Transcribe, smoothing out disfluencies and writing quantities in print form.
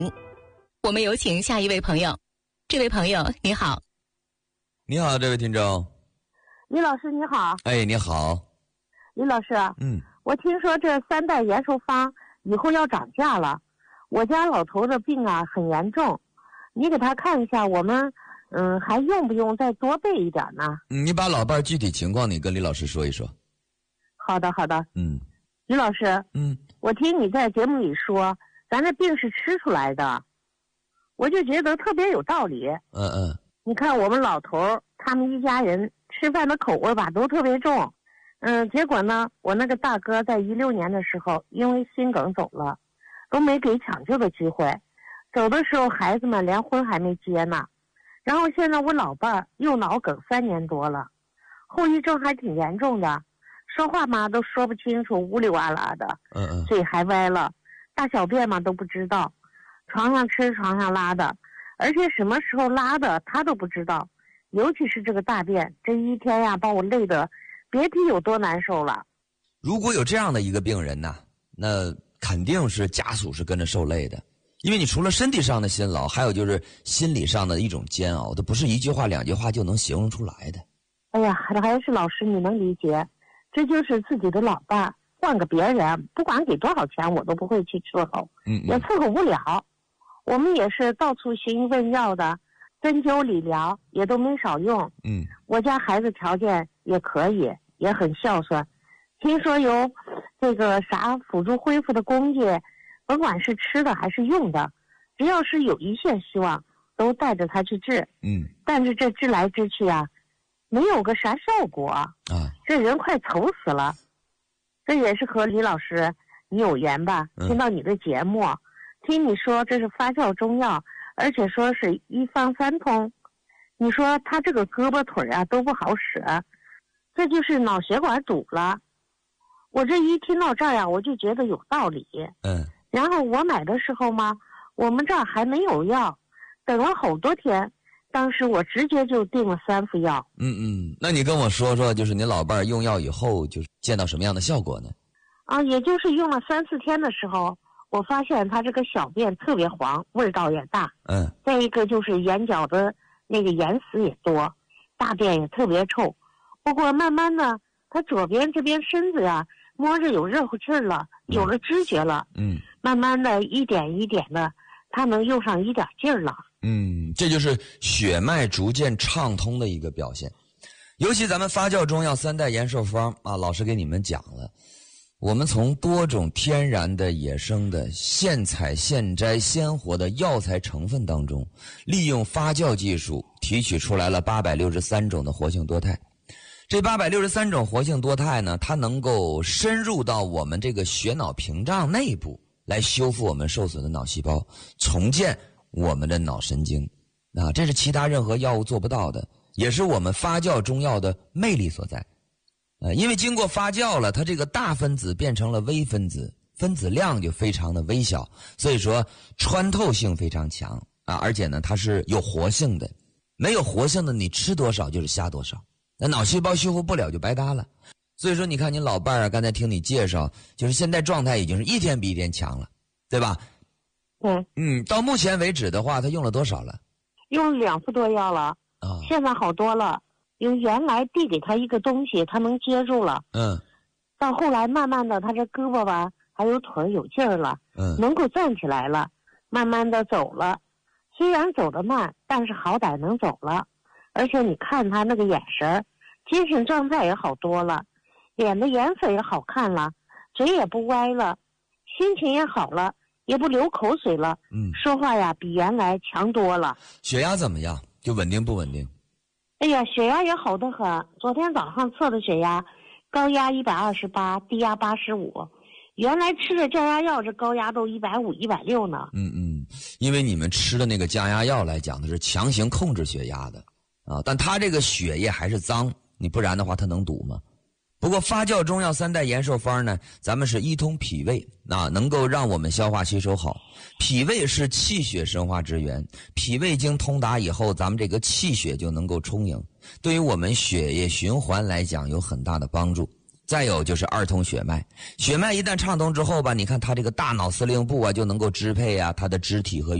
我们有请下一位朋友。这位朋友你好。 你好，这位听众。 李老师你好。 哎，你好。 李老师，我听说这3代延寿方以后要涨价了，我家老头的病啊很严重，你给他看一下，我们还用不用再多备一点呢？ 你把老伴儿具体情况你跟李老师说一说。 好的。李老师，我听你在节目里说咱这病是吃出来的，我就觉得特别有道理。你看我们老头他们一家人吃饭的口味吧都特别重，结果呢，我那个大哥在16年的时候因为心梗走了，都没给抢救的机会，走的时候孩子们连婚还没结呢。然后现在我老伴儿右脑梗3年多了，后遗症还挺严重的，说话嘛都说不清楚，呜里哇啦的，嘴还歪了，大小便嘛都不知道，床上吃床上拉的，而且什么时候拉的他都不知道，尤其是这个大便，这一天呀把我累得别提有多难受了。 如果有这样的一个病人呢，那肯定是家属是跟着受累的，因为你除了身体上的辛劳，还有就是心理上的一种煎熬，这不是一句话两句话就能形容出来的。 哎呀，还是老师你能理解，这就是自己的老伴，换个别人不管给多少钱我都不会去伺候，也伺候不了。我们也是到处寻问药的，针灸理疗也都没少用。我家孩子条件也可以，也很孝顺，听说有这个啥辅助恢复的工具，甭管是吃的还是用的，只要是有一线希望都带着他去治。但是这治来治去啊，没有个啥效果这人快愁死了。这也是和李老师你有缘吧，听到你的节目，听你说这是发酵中药，而且说是一方三通，你说他这个胳膊腿啊都不好使，这就是脑血管堵了。我这一听到这儿呀，我就觉得有道理。然后我买的时候嘛，我们这儿还没有药，等了好多天，当时我直接就订了3副药。 那你跟我说说，就是您老伴儿用药以后就是见到什么样的效果呢？ 也就是用了3、4天的时候，我发现他这个小便特别黄，味道也大。再一个就是眼角的那个眼屎也多，大便也特别臭。不过慢慢的，他左边这边身子啊，摸着有热乎气儿了，有了知觉了。慢慢的一点一点的，他能用上一点劲儿了。 这就是血脉逐渐畅通的一个表现。尤其咱们发酵中药3代延寿方老师给你们讲了，我们从多种天然的野生的现采现摘鲜活的药材成分当中，利用发酵技术提取出来了863种的活性多肽。这863种活性多肽呢，它能够深入到我们这个血脑屏障内部，来修复我们受损的脑细胞，重建我们的脑神经。这是其他任何药物做不到的，也是我们发酵中药的魅力所在。因为经过发酵了，它这个大分子变成了微分子，分子量就非常的微小，所以说穿透性非常强而且呢它是有活性的，没有活性的你吃多少就是瞎多少，那脑细胞修复不了就白搭了。所以说你看您老伴儿刚才听你介绍，就是现在状态已经是一天比一天强了，对吧？到目前为止的话他用了多少了？ 用了2副多药了。现在好多了，因为原来递给他一个东西他能接住了，到后来慢慢的他这胳膊吧还有腿有劲儿了，能够站起来了，慢慢的走了，虽然走得慢，但是好歹能走了。而且你看他那个眼神，精神状态也好多了，脸的颜色也好看了，嘴也不歪了，心情也好了，也不流口水了，说话呀比原来强多了。 血压怎么样？就稳定不稳定？ 哎呀，血压也好得很，昨天早上测的血压，高压128，低压85，原来吃的降压药这高压都150、160呢。 因为你们吃的那个降压药来讲，它是强行控制血压的但它这个血液还是脏，你不然的话它能堵吗？不过发酵中药3代延寿方呢，咱们是一通脾胃能够让我们消化吸收好。脾胃是气血生化之源，脾胃经通达以后，咱们这个气血就能够充盈，对于我们血液循环来讲有很大的帮助。 再有就是二通血脉，血脉一旦畅通之后吧，你看他这个大脑司令部啊就能够支配啊他的肢体和